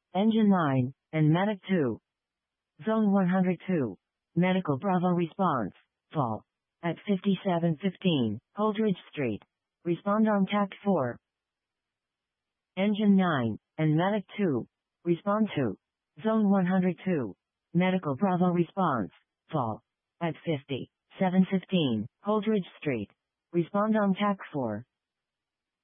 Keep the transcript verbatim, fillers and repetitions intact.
Engine nine, and Medic two. Zone one hundred two. Medical Bravo response. Fall. At fifty-seven fifteen, Holdridge Street. Respond on T A C four. Engine nine, and Medic two. Respond to. Zone one hundred two. Medical Bravo response. Fall. At fifty-seven fifteen, Holdridge Street. Respond on T A C four.